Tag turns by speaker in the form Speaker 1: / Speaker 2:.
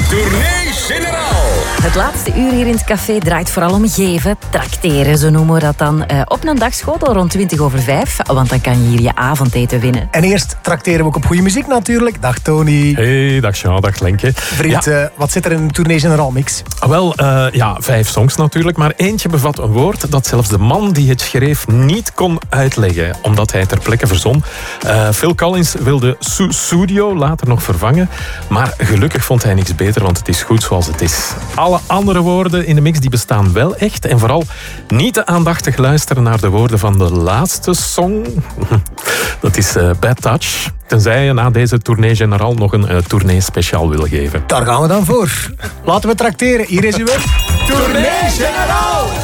Speaker 1: Tournee Generaal.
Speaker 2: Het laatste uur hier in het café draait vooral om geven, trakteren. Zo noemen we dat dan op een dagschotel rond 5:20. Want dan kan je hier je avondeten winnen.
Speaker 3: En eerst trakteren we ook op goede muziek natuurlijk. Dag Tony.
Speaker 4: Hey, dag Jean, dag Lenke.
Speaker 3: Vriend, wat zit er in de Tournee Generaal mix?
Speaker 4: Wel, 5 songs natuurlijk, maar eentje bevat een woord dat zelfs de man die het schreef niet kon uitleggen, omdat hij ter plekke verzon. Phil Collins wilde Studio later nog vervangen, maar gelukkig vond hij niks beter, want het is goed zoals het is. Alle andere woorden in de mix die bestaan wel echt en vooral niet te aandachtig luisteren naar de woorden van de laatste song. Dat is Bad Touch. Tenzij je na deze Tournee Generaal nog een tournee speciaal wil geven.
Speaker 3: Daar gaan we dan voor. Laten we trakteren. Hier is uw Tournee Generaal.